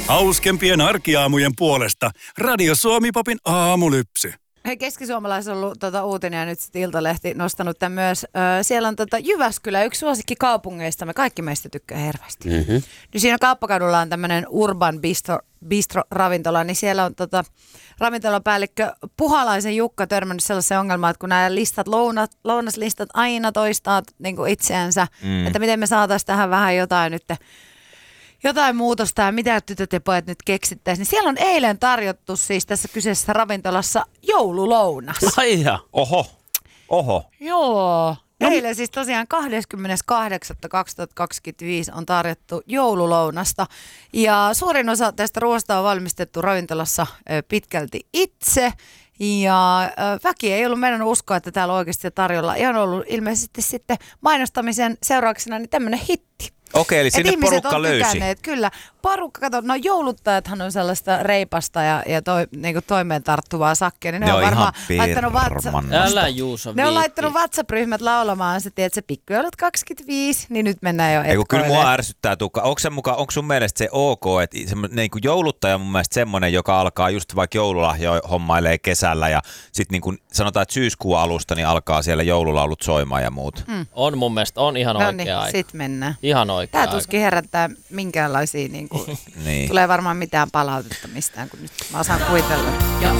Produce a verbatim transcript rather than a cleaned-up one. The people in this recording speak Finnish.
Hauskempien arkiaamujen puolesta Radio Suomi-popin aamulypsy. Hei, Keski-Suomalaisessa on ollut tota, uutinen ja nyt sitten Iltalehti nostanut tämän myös. Ö, siellä on tota, Jyväskylä, yksi suosikki kaupungeista. Me kaikki meistä tykkää hirveästi. Mm-hmm. Niin siinä Kauppakadulla on tämmöinen Urban Bistro, Bistro-ravintola, niin siellä on tota, ravintolapäällikkö Puhalaisen Jukka törmännyt sellaiseen ongelmaan, että kun nämä listat, lounat, lounaslistat aina toistaa niin kuin itseänsä, mm. että miten me saataisiin tähän vähän jotain nyt, jotain muutosta ja mitä tytöt ja pojat nyt keksittäisiin. Niin siellä on eilen tarjottu siis tässä kyseisessä ravintolassa joululounas. Ai ja, oho, oho. Joo. No. Eilen siis tosiaan kahdeskymmeneskahdeksas kaksituhattakaksikymmentäviisi on tarjottu joululounasta ja suurin osa tästä ruoasta on valmistettu ravintolassa pitkälti itse ja väki ei ollut meidän uskoa, että täällä oikeasti tarjolla ja on ollut ilmeisesti sitten mainostamisen seurauksena niin tämmöinen hitti. Okei, eli sinne porukka löysi. Tykänneet, kyllä. Porukka, kato, no jouluttajathan on sellaista reipasta ja, ja toi, niinku toimeen tarttuvaa sakkia, niin ne, ne on, on varmaan laittanut WhatsApp. Älä Juuso Ne on laittanut WhatsApp-ryhmät laulamaan, se tiedät, se pikkujoulut kaksikymmentäviisi, niin nyt mennään jo etkoille. Kyllä mua ärsyttää, Tuukka. Onko, se muka, onko sun mielestä se ok, että niin kuin jouluttaja on mun mielestä semmoinen, joka alkaa just vaikka joululahjoja hommailee kesällä ja sitten niin kuin sanotaan, että syyskuun alusta niin alkaa siellä joululaulut soimaan ja muut. Mm. On mun mielestä, on ihan no oikea niin, aika. Sit mennään. Ihan oikea Tää aika. tuskin herättää minkäänlaisia, niin kuin, niin. tulee varmaan mitään palautetta mistään, kun nyt mä osaan kuvitella.